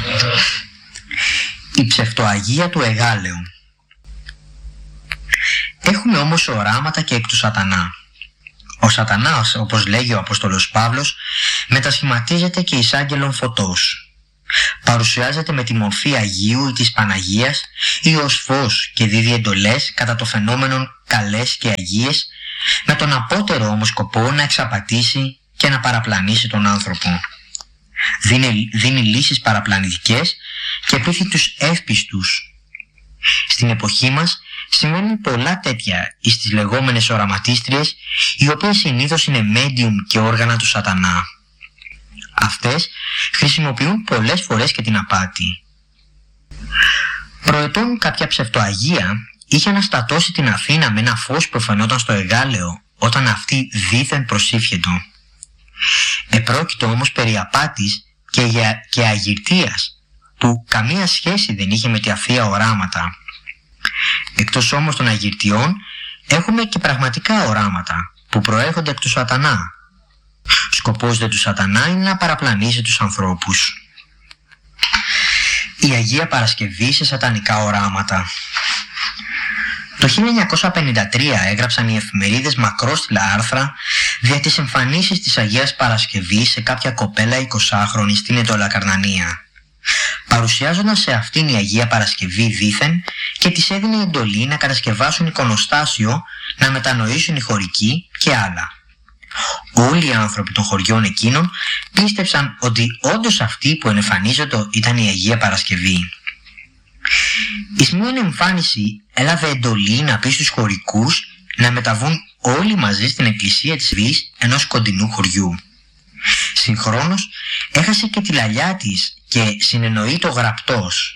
Η ψευτοαγία του Εγάλεου. Έχουμε όμως οράματα και εκ του σατανά. Ο σατανάς, όπως λέγει ο Απόστολος Παύλος, μετασχηματίζεται και εις άγγελον φωτός. Παρουσιάζεται με τη μορφή Αγίου ή της Παναγίας ή ως φως και δίδει εντολές κατά το φαινόμενο καλές και αγίες, με τον απότερο όμως σκοπό να εξαπατήσει και να παραπλανήσει τον άνθρωπο. Δίνει λύσεις παραπλανητικές και πείθει τους εύπιστους. Στην εποχή μας συμβαίνουν πολλά τέτοια εις τις λεγόμενες οραματίστριες, οι οποίες συνήθως είναι medium και όργανα του σατανά. Αυτές χρησιμοποιούν πολλές φορές και την απάτη. Προετών κάποια ψευτοαγία είχε αναστατώσει την Αθήνα με ένα φως που φαινόταν στο Εγάλεο όταν αυτή δήθεν προσήφιετο. Επρόκειτο όμως περί απάτης και αγυρτίας, που καμία σχέση δεν είχε με τα θεία οράματα. Εκτός όμως των αγυρτιών έχουμε και πραγματικά οράματα που προέρχονται εκ του σατανά. Σκοπός δε του σατανά είναι να παραπλανήσει τους ανθρώπους. Η Αγία Παρασκευή σε σατανικά οράματα. Το 1953 έγραψαν οι εφημερίδες μακρόστιλα άρθρα δια τις εμφανίσεις της Αγίας Παρασκευής σε κάποια κοπέλα 20χρονη στην Εντολακαρνανία. Παρουσιάζονταν σε αυτήν η Αγία Παρασκευή δήθεν και της έδινε εντολή να κατασκευάσουν εικονοστάσιο, να μετανοήσουν οι χωρικοί και άλλα. Όλοι οι άνθρωποι των χωριών εκείνων πίστεψαν ότι όντως αυτή που ενεφανίζεται ήταν η Αγία Παρασκευή. Εις μίαν εμφάνιση έλαβε εντολή να πει στους χωρικούς να μεταβούν όλοι μαζί στην εκκλησία της Βης ενός κοντινού χωριού. Συγχρόνως έχασε και τη λαλιά της και συνεννοεί το γραπτός.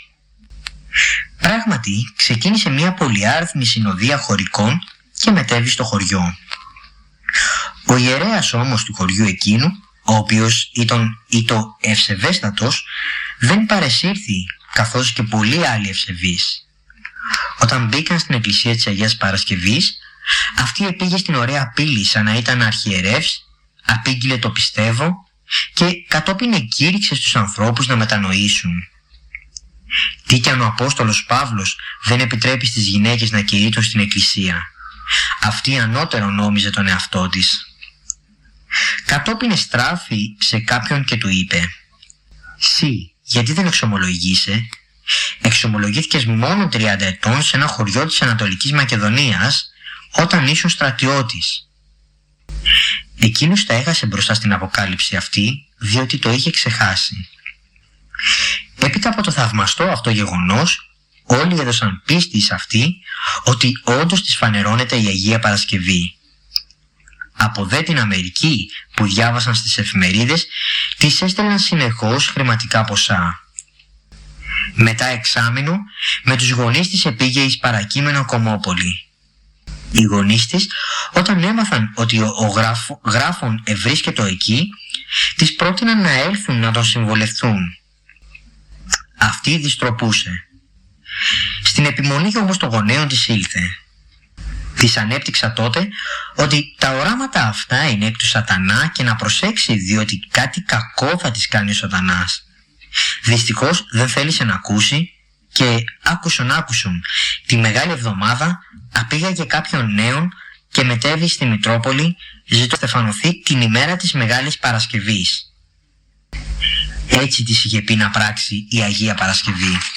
Πράγματι ξεκίνησε μια πολυάριθμη συνοδεία χωρικών και μετέβη στο χωριό. Ο ιερέας όμως του χωριού εκείνου, ο οποίος ήταν ευσεβέστατος, δεν παρεσύρθη, καθώς και πολλοί άλλοι ευσεβείς. Όταν μπήκαν στην εκκλησία της Αγίας Παρασκευής, αυτή επήγε στην ωραία πύλη σαν να ήταν αρχιερεύς, απήγγειλε το πιστεύω και κατόπιν εκήρυξε στους ανθρώπους να μετανοήσουν. Τι κι αν ο Απόστολος Παύλος δεν επιτρέπει στις γυναίκες να κηρύττουν στην εκκλησία. Αυτή ανώτερο νόμιζε τον εαυτό της. Κατόπιν εστράφη σε κάποιον και του είπε «Συ, γιατί δεν εξομολογείσαι? Εξομολογήθηκες μόνο 30 ετών σε ένα χωριό της Ανατολικής Μακεδονίας όταν ήσουν στρατιώτης». Εκείνος τα έχασε μπροστά στην αποκάλυψη αυτή, διότι το είχε ξεχάσει. Έπειτα από το θαυμαστό αυτό γεγονός, όλοι έδωσαν πίστη σε αυτή ότι όντως της φανερώνεται η Αγία Παρασκευή. Από δε την Αμερική που διάβασαν στις εφημερίδες, της έστελναν συνεχώς χρηματικά ποσά. Μετά εξάμηνο, με τους γονείς της επήγε εις παρακείμενο Κομμόπολη. Οι γονείς της, όταν έμαθαν ότι ο γράφων ευρίσκετο εκεί, της πρότειναν να έλθουν να τον συμβολευθούν. Αυτή δυστροπούσε. Στην επιμονή όμως των γονέων της ήλθε. Της ανέπτυξα τότε ότι τα οράματα αυτά είναι εκ του σατανά και να προσέξει, διότι κάτι κακό θα της κάνει ο σατανάς. Δυστυχώς δεν θέλησε να ακούσει και άκουσον. Τη Μεγάλη Εβδομάδα απήγαγε κάποιον νέον και μετέβη στη Μητρόπολη, ζητώ στεφανωθεί την ημέρα της Μεγάλης Παρασκευής. Έτσι της είχε πει να πράξει η Αγία Παρασκευή.